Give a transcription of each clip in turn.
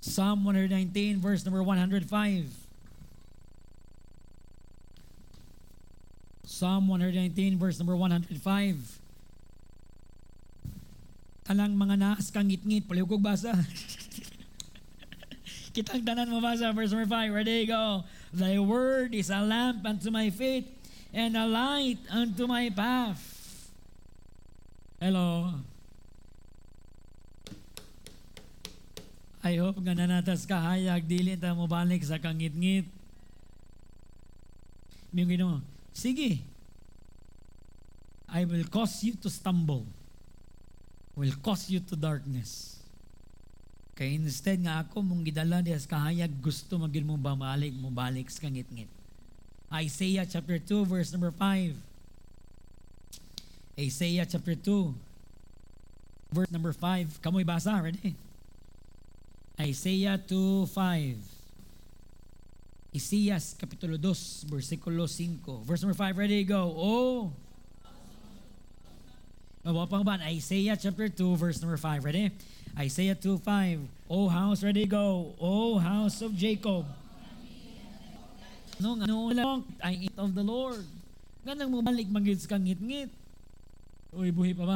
Psalm 119, verse number 105. Psalm 119, verse number 105. Talang mga naas kang ngit-ngit, palihog kong basa. Kitang tanan mabasa, verse number 5. Ready, go. Thy word is a lamp unto my feet and a light unto my path. Hello. I hope nga nanatas ka hayag, dili ta mo balik sa kangit-ngit. May Ginoo, sige. I will cause you to stumble. Will cause you to darkness. Kaya instead nga ako mong gidala diyas kahayag, gusto magil mo balik sa kangit-ngit. Isaiah chapter 2 verse number 5. Isaiah chapter 2 verse number 5. Kamoy basa, ready? Isaiah 2:5. Isias kapitulo 2 versikulo 5. Verse number 5, ready, go. Pang ba? Isaiah chapter 2 verse number 5, ready? Isaiah 2:5. O house, ready, go. O house of Jacob. No lang, I eat of the Lord. Ganang mo balik magits kang ngit-ngit. Uy, buhi pa ba?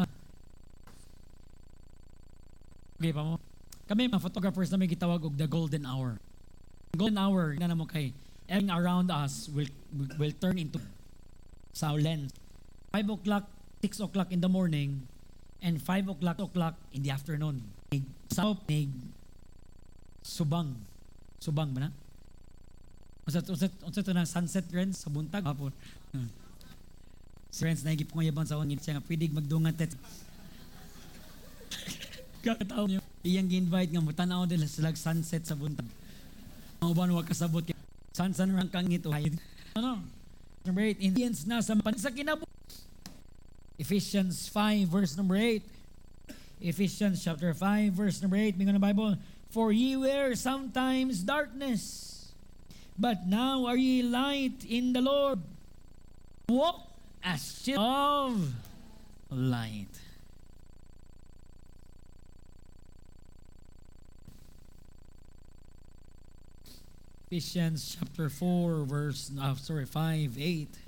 Okay pa mo? Kami mga photographers na may gitawag og the golden hour. Golden hour na mo kay everything around us will turn into sa lens. 5 o'clock, 6 o'clock in the morning, and 5 o'clock in the afternoon. Mig subang ba na? Unsa to na sunset trends sa buntag hapon. Friends na higip ko yaban sa ungit siya nga pwede magdungat at kakataon niyo. Iyang gi-invite nga mo tanaw dila sila sunset sa buntag. Ang uban wag kasabot kay san rang kang ito. Ano? Number 8, Indians na sa kinabuhi. Ephesians 5 verse number 8. Ephesians chapter 5 verse number 8. Mingon na Bible. For ye were sometimes darkness, but now are ye light in the Lord. Walk as children of light. Ephesians chapter 4 verse 5:8.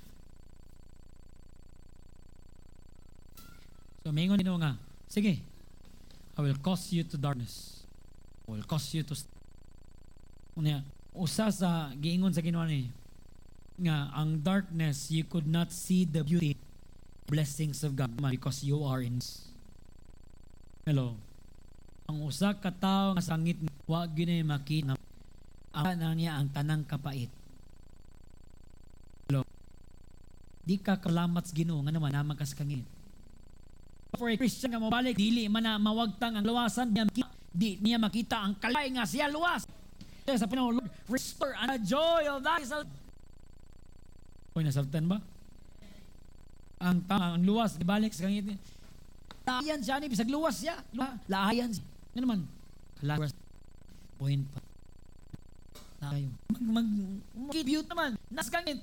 So mingon nino nga, sige, I will cause you to darkness. I will cause you to unya usa sa giingon sa Ginoo ni nga ang darkness you could not see the beauty blessings of God because you are in. Hello. Ang usa ka tawo nga sangit wa gyud makita ang niya ang tanang kapait. Hello. Di ka kalamat sa Ginoo nga naman naman kas kangit. For a Christian nga mabalik dili man na mawagtang ang luwasan niya di niya makita ang kalay nga siya luwas. Sa Panginoon, Lord, restore the joy of thy salvation. Oy, nasabtan ba? Ang luwas dibalik sa kangit. Laayan siya ni bisag luwas siya. Laayan siya. Nga naman kalawas point pa. Tayo. Mag-cute naman. Naskangit.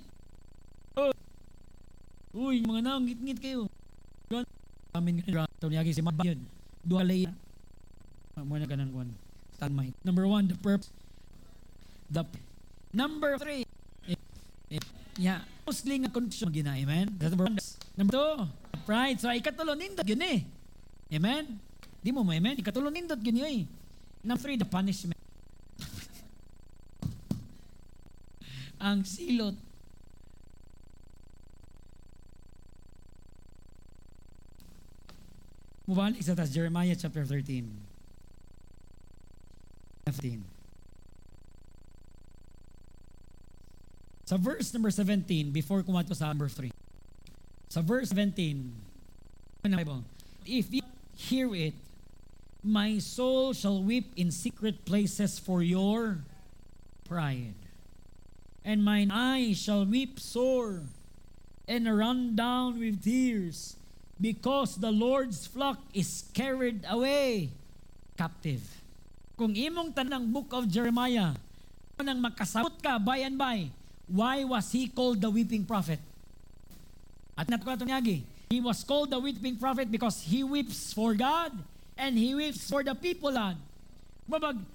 Uy, mga naong ngit-ngit kayo. Amin nga. Ito niyagi si Mabayan. Duhalay. Muna ka ng one. Tanmay. Number 1, the purpose. Number 3. Yeah. Mostly nga condition gina. Amen? That's number 1. Number 2, pride. So, ikatulo nindot yun eh. Amen? Di mo amen? Ikatulo nindot yun eh. Number 3, the punishment. Ang silot. Mubalik sa tas Jeremiah chapter 13. 15. Sa verse number 17, before kumato sa number 3. Sa verse 17, if you hear it, my soul shall weep in secret places for your pride. And mine eyes shall weep sore and run down with tears because the Lord's flock is carried away captive. Kung imong tanang book of Jeremiah, nang makasabot ka by and by, why was he called the weeping prophet? At natuklato niyagi, he was called the weeping prophet because he weeps for God and he weeps for the people. Mabag,